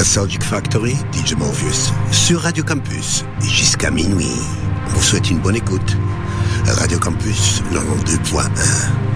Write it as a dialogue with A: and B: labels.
A: Nostalgic Factory, DJ Morpheus, sur Radio Campus, jusqu'à minuit. On vous souhaite une bonne écoute. Radio Campus 92.1.